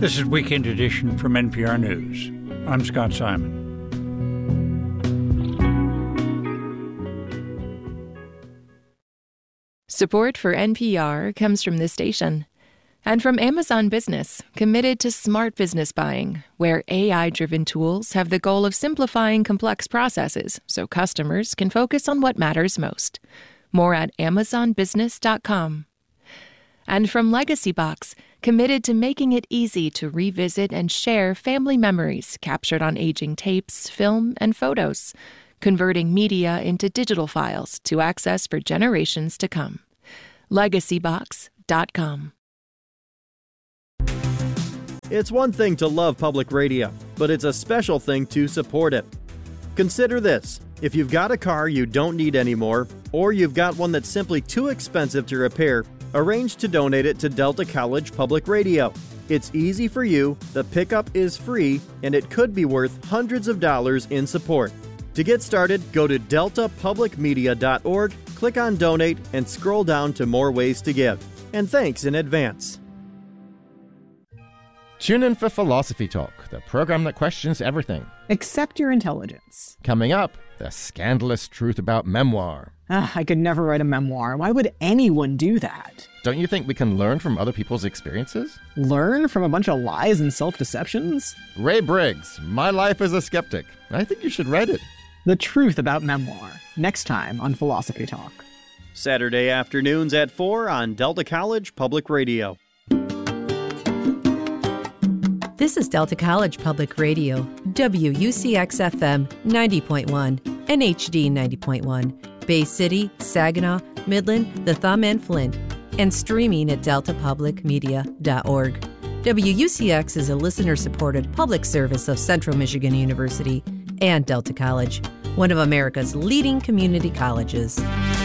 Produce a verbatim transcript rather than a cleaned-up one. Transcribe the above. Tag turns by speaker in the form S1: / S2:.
S1: This is Weekend Edition from N P R News. I'm Scott Simon.
S2: Support for N P R comes from this station and from Amazon Business, committed to smart business buying, where A I-driven tools have the goal of simplifying complex processes so customers can focus on what matters most. More at amazon business dot com. And from Legacy Box, committed to making it easy to revisit and share family memories captured on aging tapes, film, and photos, converting media into digital files to access for generations to come. legacy box dot com.
S3: It's one thing to love public radio, but it's a special thing to support it. Consider this. If you've got a car you don't need anymore, or you've got one that's simply too expensive to repair, arrange to donate it to Delta College Public Radio. It's easy for you, the pickup is free, and it could be worth hundreds of dollars in support. To get started, go to delta public media dot org, click on Donate, and scroll down to more ways to give. And thanks in advance.
S4: Tune in for Philosophy Talk, the program that questions everything.
S5: Except your intelligence.
S4: Coming up, the scandalous truth about memoir.
S5: Ah, I could never write a memoir. Why would anyone do that?
S4: Don't you think we can learn from other people's experiences?
S5: Learn from a bunch of lies and self-deceptions?
S4: Ray Briggs, My Life as a Skeptic. I think you should read it.
S5: The truth about memoir, next time on Philosophy Talk.
S3: Saturday afternoons at four on Delta College Public Radio.
S6: This is Delta College Public Radio, W U C X F M ninety point one, and H D ninety point one, Bay City, Saginaw, Midland, the Thumb, and Flint, and streaming at delta public media dot org. W U C X is a listener-supported public service of Central Michigan University and Delta College, one of America's leading community colleges.